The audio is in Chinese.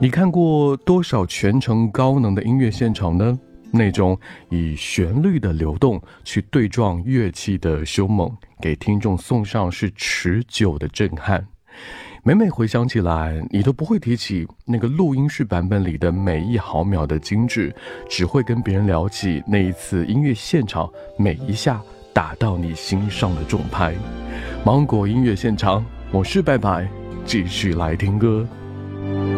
你看过多少全程高能的音乐现场呢？那种以旋律的流动去对撞乐器的凶猛，给听众送上是持久的震撼。每每回想起来，你都不会提起那个录音室版本里的每一毫秒的精致，只会跟别人聊起那一次音乐现场每一下打到你心上的重拍。芒果音乐现场，我是拜拜，继续来听歌。